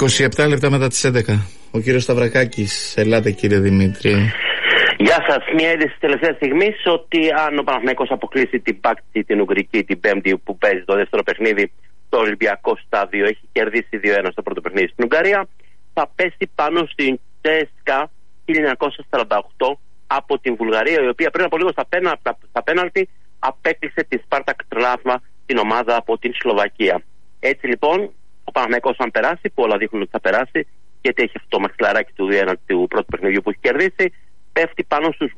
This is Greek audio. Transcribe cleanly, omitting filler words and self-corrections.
27 λεπτά μετά τις 11. Ο κύριος Σταυρακάκης. Ελάτε κύριε Δημήτρη. Γεια σας. Μια είδηση της τελευταίας στιγμής ότι αν ο Παναθηναϊκός αποκλείσει την Πάκτση, την Ουγγρική, την Πέμπτη που παίζει το δεύτερο παιχνίδι στο Ολυμπιακό στάδιο, έχει κερδίσει 2-1 στο πρώτο παιχνίδι στην Ουγγαρία, θα πέσει πάνω στην CSKA 1948 από την Βουλγαρία, η οποία πριν από λίγο στα πέναλτι απέκλεισε τη Σπάρτακ Τράβμα, την ομάδα από την Σλοβακία. Έτσι λοιπόν, ο Παναθηναϊκός αν περάσει, που όλα δείχνουν ότι θα περάσει, γιατί έχει αυτό το μαξιλαράκι του 2-1 του πρώτου παιχνιδιού που έχει κερδίσει, πέφτει πάνω στους